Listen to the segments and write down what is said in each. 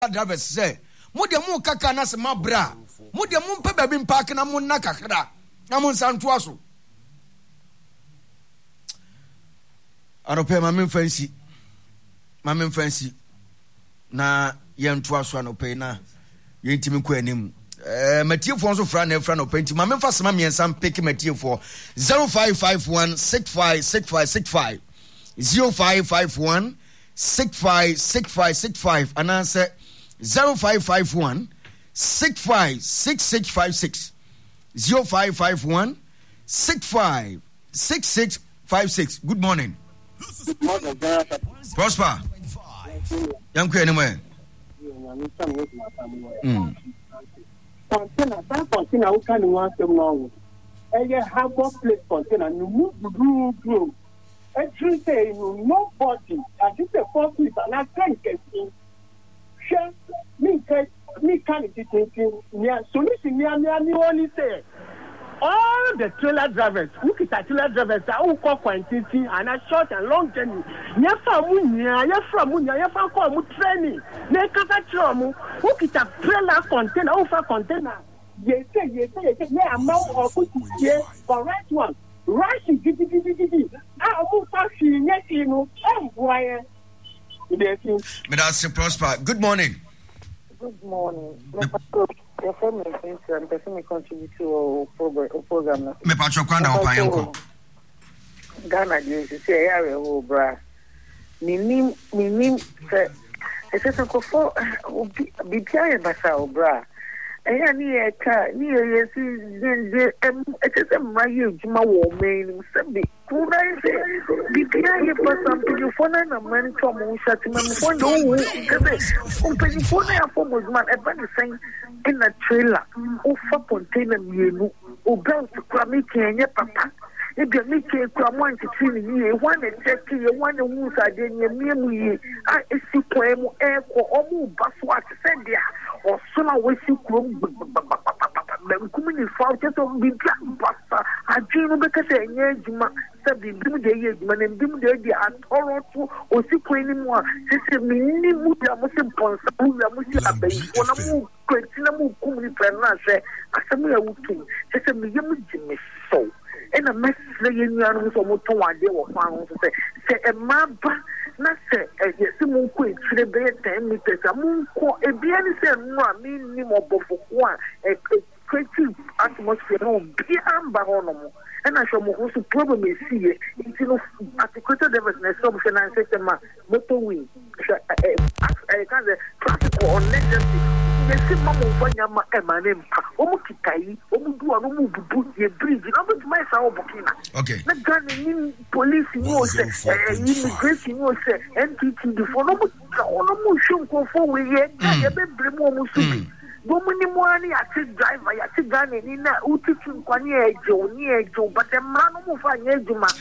drivers say mode mu kaka na se mabra mode mu mpa baby park na mu na kakra na mu nsanto aso anope mame fancy na yento aso anope na yentimi ko anim Matiefo nso fra na fra no penti mame fa sema miensan pick Matiefo 0551 656565 0551 656565 and answer 0551 656656 0551 656656. Good morning. Good morning, Prosper. Young queen anywhere. Container who can want them now. Harbor place container, you move through. Actually, say nobody. I just say 4 people, and I can't get in. Share me can't thinking. Yeah, so listen, me only say all the trailer drivers, who is a trailer drivers, are all call quantity and a short and long journey. Yes, from training. They can't who is a trailer container, over container. Yes, yeah, amount of put here for right one. Rushing, good Prosper. Good morning. Good morning. Your family is person contribute to program. Me patcho kwanda opayenko. Ghana dey say area ho bra. Minim say ese ko for bibia e basa o bra. Eya ni e ka ni e si de ese maye juma wo me ni sabi. Kuna ise bibia e basa mpijifona na mani to mo shati me mo no kebe mpijifona ya for mozman e ba ni saying in a trailer o fa container mienu o belt kwa me kenye papa e bia me ke kwa mo antiti ni ye wan e check ye wan e wu sa de nye miemu ye a esi kwa mu e ko o mu baso at se dia o so na we si kuro kumini fa to bibia basta ajinu be ka se nye ejuma se bibimu de ye ejuma na bibimu de di atoro to o si kwa ni mu a se mi ni mu ya mo se ponsa mu ya mo si abai ona mu kwentina mu kumini prena se asemu ya wutu se mi yemu jimi so ena mesle ye nuanu so mo to wade wo fa no se e maba na se yesi mu ko etire be 10 meters amu ko ebia ni se no a mi ni mo bofo ko a creative atmosphere no bi amba hono mo ena so mo so problem e sie nti no articulate development so finance system motorway can the traffic or necessity yesi mama ufanya ma emanempa omu kikai omu duwa no mu bubu ye bridge no but my sa obokina okay na Ghana ni police no se immigration no se NTT before no mu shunko for we ye ya be bremu omu subi Gomuni mwani ati driver ati Ghana ni na utichi nkwani ejo but emrano mu fa nyejuma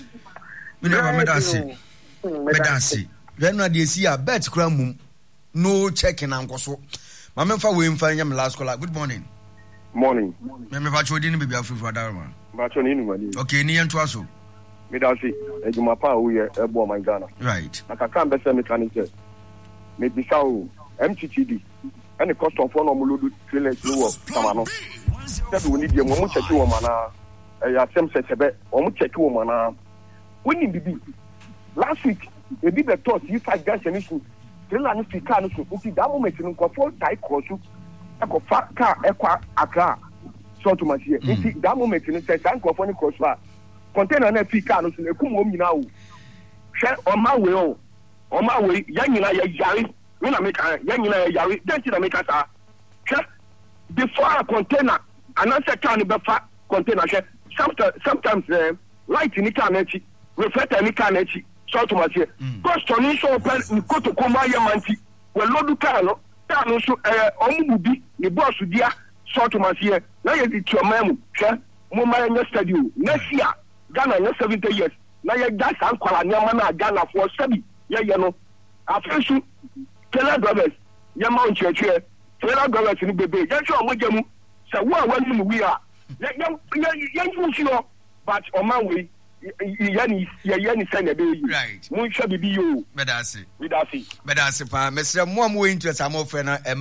medasi then na dey see a bet kra mum no checking ankoso mama fa we mfa nyam last call. Good morning. Morning. Me ba chodi ni bibia afufu adarma Ba choni ni mani. Okay, ni ento aso medasi ejuma pa wo ye ebo man Ghana right akaka mbese mechanic me bisa o MTTD and the custom for no muludu trailers no work sama no said we need them mo check wo mana ya sem sebe o mo check wo mana we need bibi last week e bi be toss you five guys and issue trailer no fit car no so uti that moment no ko full tie cross e ko fa car e kwa aka so to machine uti that moment no say san ko for ni cross fa container na fit car no so e kum wo nyina o hwe o ma we ya nyina ya yare we na make ya nyina ya yare then na make asa hwe before a container another car no be fa container hwe sometimes light ni car na chi reflector ni car na chi so to machine cost on so open ko to koma ya manti we load car no so omububi ni boss dia so to machine na ye di tuamamu hwe mo ma nya studio next year Ghana na 70 years na ye gas an kwala ni ama na Ghana for sabi ye no afensu trailer drivers ye ma onchechwe trailer drivers ni bebe ye so mo jemu se wo a wani mu wi a ye you know but o man we yani send be you right mun hwe bibi yo bedase we da see pa mesre mo am we interest am ofre na